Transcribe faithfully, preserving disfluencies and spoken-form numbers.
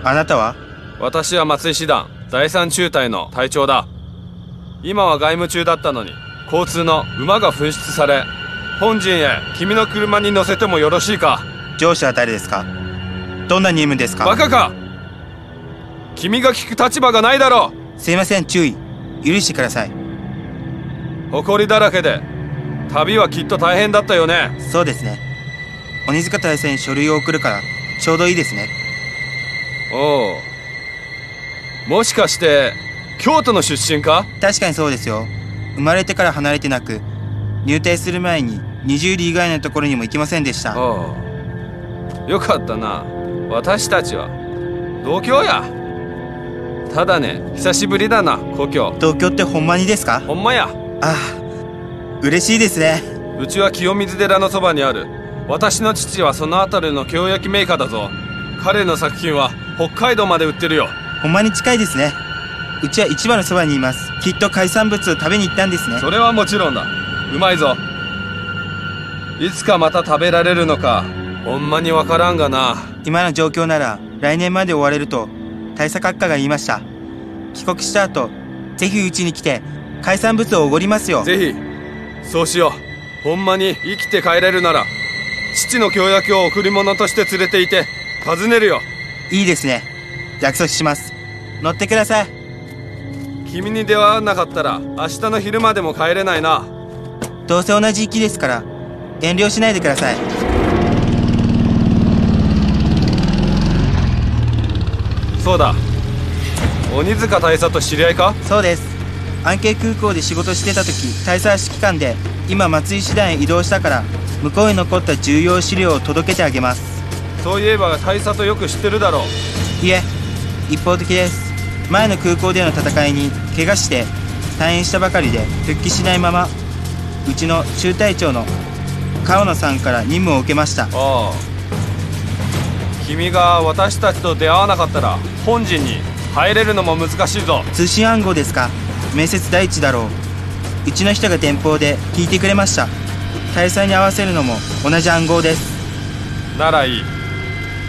あなたは？ 私は松井師団だいさん中隊の隊長だ。今は外務中だったのに交通の馬が紛失され、本陣へ君の車に乗せてもよろしいか？ 上司は誰ですか？どんな任務ですか？ バカか！君が聞く立場がないだろう。すいません、注意許してください。 誇りだらけで旅はきっと大変だったよね。 そうですね。鬼塚大佐に書類を送るからちょうどいいですね。 おお、もしかして京都の出身か？ 確かにそうですよ。生まれてから離れてなく、入隊する前ににじゅう里以外のところにも行きませんでした。 おお、よかったな。私たちは同郷や。ただね、久しぶりだな、故郷。 東京ってほんまにですか？ ほんまや。 ああ、嬉しいですね。 うちは清水寺のそばにある。私の父はその辺りの京焼メーカーだぞ。彼の作品は北海道まで売ってるよ。 ほんまに近いですね。うちは市場のそばにいます。きっと海産物を食べに行ったんですね。 それはもちろんだ。うまいぞ。いつかまた食べられるのかほんまにわからんがな。 今の状況なら来年まで終われると大佐閣下が言いました。帰国した後ぜひうちに来て海産物をおごりますよ。 ぜひそうしよう。ほんまに生きて帰れるなら父の京焼を贈り物として連れていて訪ねるよ。 いいですね。約束します。乗ってください。 君に出会わなかったら明日の昼までも帰れないな。 どうせ同じ息ですから遠慮しないでください。 そうだ、鬼塚大佐と知り合いか？ そうです。安慶空港で仕事してた時大佐は指揮官で、今松井師団へ移動したから向こうに残った重要資料を届けてあげます。 そういえば大佐とよく知ってるだろう。 いえ、一方的です。前の空港での戦いに怪我して退院したばかりで復帰しないまま、うちの中隊長の川野さんから任務を受けました。 ああ、君が私たちと出会わなかったら本陣に入れるのも難しいぞ。 通信暗号ですか？面接第一だろう。うちの人が電報で聞いてくれました。大佐に合わせるのも同じ暗号です。 ならいい。